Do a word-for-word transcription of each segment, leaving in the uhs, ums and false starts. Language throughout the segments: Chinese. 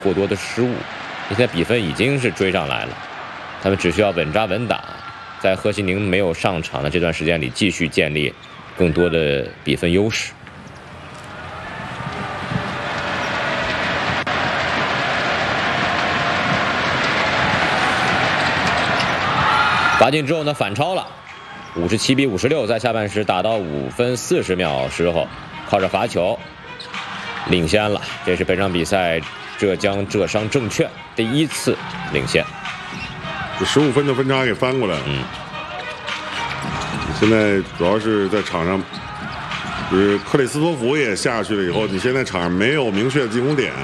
过多的失误，现在比分已经是追上来了，他们只需要稳扎稳打，在贺西宁没有上场的这段时间里，继续建立更多的比分优势。罚进之后呢，反超了，五十七比五十六，在下半时打到五分四十秒时候，靠着罚球领先了。这是本场比赛浙江浙商证券第一次领先， 这十五分的分差给翻过来了。 嗯， 现在主要是在场上，就是克里斯托弗也下去了以后，你现在场上没有明确的进攻点。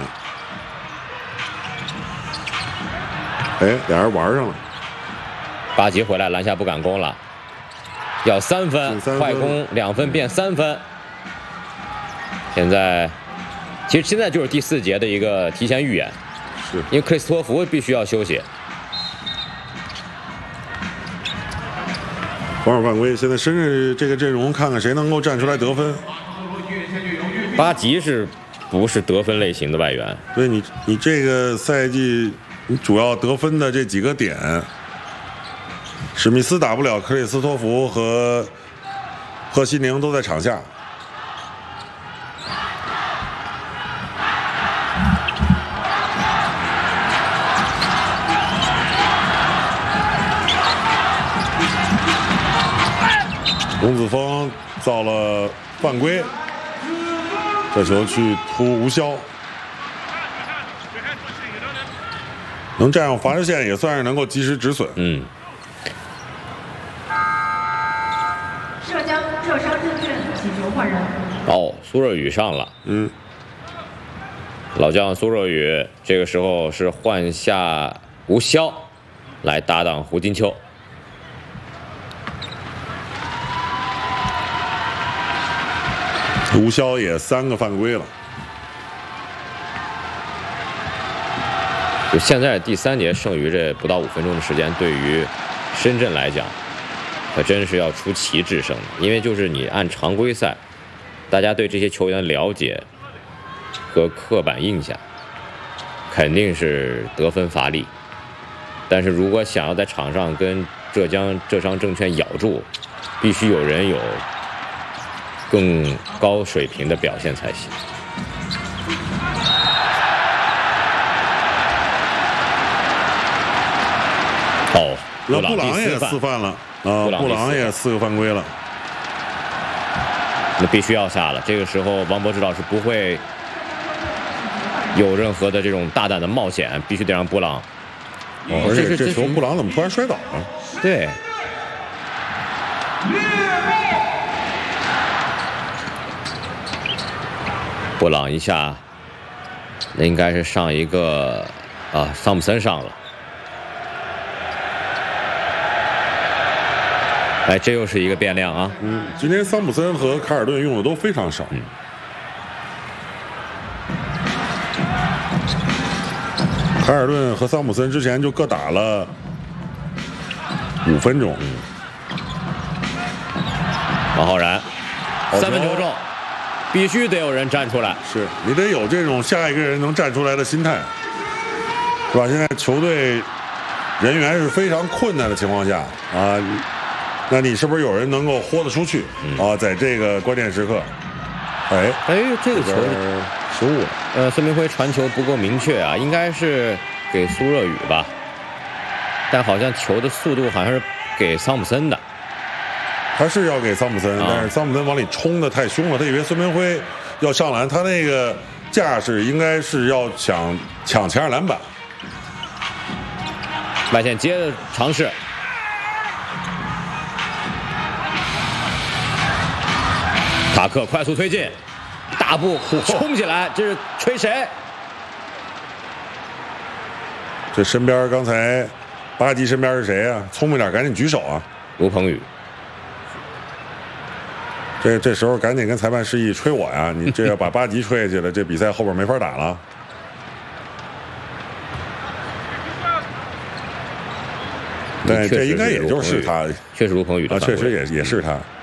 哎，俩人玩上了。 巴吉回来，篮下不敢攻了，要三分， 三分快攻两分变三分。现在，其实现在就是第四节的一个提前预演， 是因为克里斯托弗必须要休息。 防守犯规，现在深圳这个阵容，看看谁能够站出来得分。 巴吉是不是得分类型的外援？ 对你，你这个赛季你主要得分的这几个点。史密斯打不了，克里斯托弗和贺西宁都在场下。龙子峰造了犯规，这球去突吴潇，能占用罚球线也算是能够及时止损。 嗯。 浙江浙商证券起球换人。 哦，苏若雨上了。 嗯， 老将苏若雨这个时候是换下吴潇来搭档胡金秋。 吴潇也三个犯规了。 就现在第三节剩余这不到五分钟的时间，对于深圳来讲，可真是要出奇制胜的。因为就是你按常规赛，大家对这些球员的了解和刻板印象，肯定是得分乏力。但是如果想要在场上跟浙江浙商证券咬住，必须有人有更高水平的表现才行。哦， 那布朗也四犯了啊，布朗也四个犯规了， 那必须要下了。这个时候，王柏芝老师不会有任何的这种大胆的冒险，必须得让布朗。 哦，而且这球布朗怎么突然摔倒了？ 对。布朗一下，那应该是上一个啊，桑普森上了。哎，这又是一个变量啊！ 嗯，今天桑普森和卡尔顿用的都非常少。 嗯。 卡尔顿和桑普森之前就各打了五分钟。 嗯。王浩然，三分球中，必须得有人站出来。 是你得有这种下一个人能站出来的心态，是吧？现在球队人员是非常困难的情况下啊。那你是不是有人能够豁得出去、嗯、啊？在这个关键时刻，哎哎，这个球失误了。 呃，孙明辉传球不够明确啊，应该是给苏若雨吧，但好像球的速度好像是给桑普森的。 他是要给桑普森， 啊、 但是桑普森往里冲的太凶了，他以为孙明辉要上篮，他那个架势应该是要抢抢前二篮板。 外线接的尝试。塔克快速推进，大步冲起来，这是吹谁？ 这身边刚才巴吉身边是谁啊？聪明点，赶紧举手啊！ 卢鹏宇。 这这时候赶紧跟裁判示意吹我呀！你这要把巴吉吹下去了，这比赛后边没法打了。对，这应该也就是他， 确实卢鹏宇的、 啊，确实也也是他。 嗯